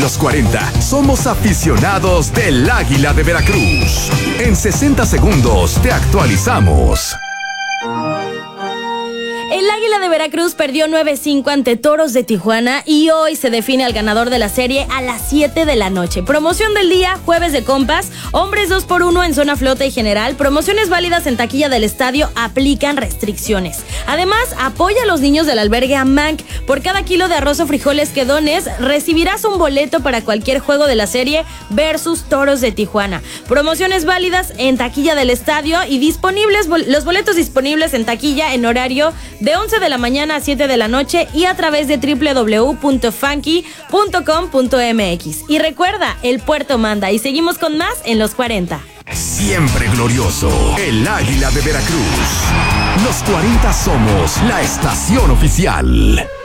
los 40 somos aficionados del Águila de Veracruz. En 60 segundos te actualizamos. El Águila de Veracruz perdió 9-5 ante Toros de Tijuana y hoy se define al ganador de la serie a las 7 de la noche. Promoción del día, jueves de compas, hombres 2x1 en zona flota y general, promociones válidas en taquilla del estadio, aplican restricciones. Además, apoya a los niños del albergue Amanc. Por cada kilo de arroz o frijoles que dones, recibirás un boleto para cualquier juego de la serie versus Toros de Tijuana. Promociones válidas en taquilla del estadio y disponibles, los boletos disponibles en taquilla en horario de 11 de la mañana a 7 de la noche y a través de www.funky.com.mx. Y recuerda, el puerto manda y seguimos con más en los 40. Siempre glorioso, el Águila de Veracruz. Los 40 somos la estación oficial.